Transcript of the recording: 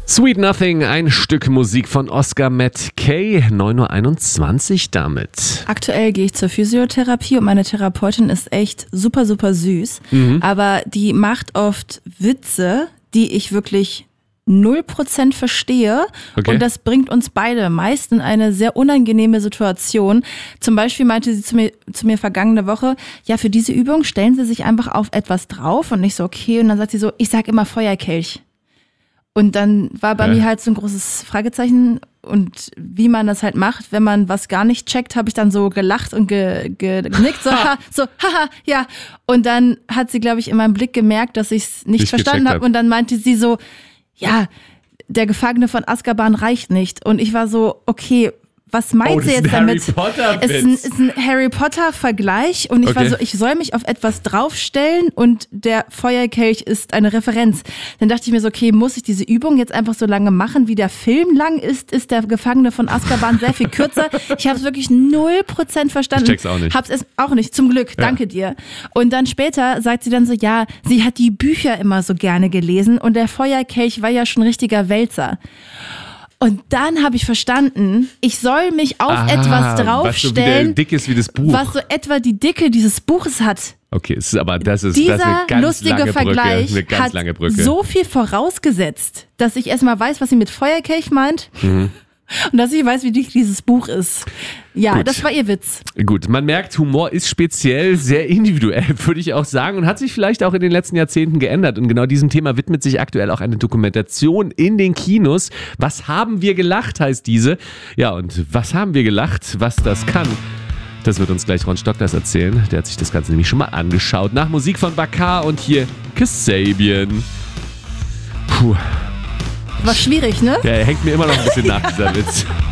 Sweet Nothing, ein Stück Musik von Oscar Matt Kay, 9.21 Uhr damit. Aktuell gehe ich zur Physiotherapie und meine Therapeutin ist echt super, super süß. Aber die macht oft Witze, die ich wirklich 0% verstehe. Okay. Und das bringt uns beide meist in eine sehr unangenehme Situation. Zum Beispiel meinte sie zu mir vergangene Woche, ja, für diese Übung stellen Sie sich einfach auf etwas drauf. Und ich so, okay. Und dann sagt sie so, ich sag immer Feuerkelch. Und dann war bei mir halt so ein großes Fragezeichen. Und wie man das halt macht, wenn man was gar nicht checkt, habe ich dann so gelacht und genickt, haha, ja. Und dann hat sie, glaube ich, in meinem Blick gemerkt, dass ich es nicht verstanden habe. Und dann meinte sie so, ja, der Gefangene von Azkaban reicht nicht. Und ich war so, okay, was meint sie jetzt damit? Es ist ein Harry Potter-Vergleich und ich war so, ich soll mich auf etwas draufstellen und der Feuerkelch ist eine Referenz. Dann dachte ich mir so, okay, muss ich diese Übung jetzt einfach so lange machen, wie der Film lang ist? Ist der Gefangene von Azkaban sehr viel kürzer? Ich habe es wirklich 0% verstanden. Ich check's auch nicht. Hab's es auch nicht, zum Glück, danke dir. Und dann später sagt sie dann so, ja, sie hat die Bücher immer so gerne gelesen und der Feuerkelch war ja schon richtiger Wälzer. Und dann habe ich verstanden, ich soll mich auf etwas draufstellen, was so wieder dick ist wie das Buch. Was so etwa die Dicke dieses Buches hat. Okay, das ist eine Dieser ganz lustige lange Vergleich Brücke, eine ganz lange Brücke. So viel vorausgesetzt, dass ich erstmal weiß, was sie mit Feuerkelch meint. Und dass ich weiß, wie dick dieses Buch ist. Ja, Gut. Das war ihr Witz. Gut, man merkt, Humor ist speziell, sehr individuell, würde ich auch sagen, und hat sich vielleicht auch in den letzten Jahrzehnten geändert. Und genau diesem Thema widmet sich aktuell auch eine Dokumentation in den Kinos. Was haben wir gelacht, heißt diese. Ja, und was haben wir gelacht, was das kann? Das wird uns gleich Ron Stockdars erzählen. Der hat sich das Ganze nämlich schon mal angeschaut. Nach Musik von Bakar und hier Kasabian. Puh. War schwierig, ne? Der hängt mir immer noch ein bisschen nach, dieser Witz.